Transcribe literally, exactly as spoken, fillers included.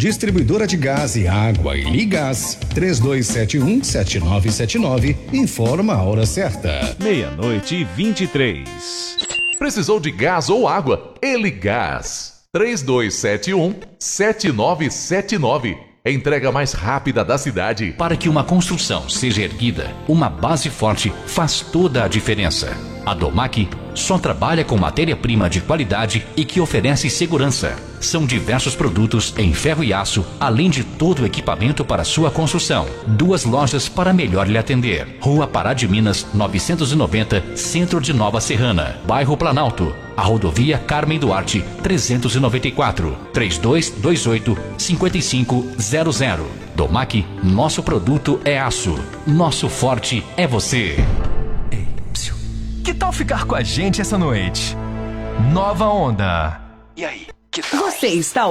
Distribuidora de gás e água e Ligás. três dois sete um, sete nove sete nove. Informa a hora certa. Meia-noite e vinte e três. Precisou de gás ou água? Ele Gás. três dois sete um, sete nove sete nove. Entrega mais rápida da cidade. Para que uma construção seja erguida, uma base forte faz toda a diferença. A Domac só trabalha com matéria-prima de qualidade e que oferece segurança. São diversos produtos em ferro e aço, além de todo o equipamento para sua construção. Duas lojas para melhor lhe atender. Rua Pará de Minas, novecentos e noventa, Centro de Nova Serrana, Bairro Planalto. A rodovia Carmen Duarte, trezentos e noventa e quatro, trinta e dois vinte e oito, cinquenta e cinco zero zero. Domac, nosso produto é aço. Nosso forte é você. Ei, psiu. Que tal ficar com a gente essa noite? Nova Onda. E aí, que tal? Você está